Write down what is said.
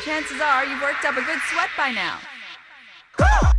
Chances are you've worked up a good sweat by now.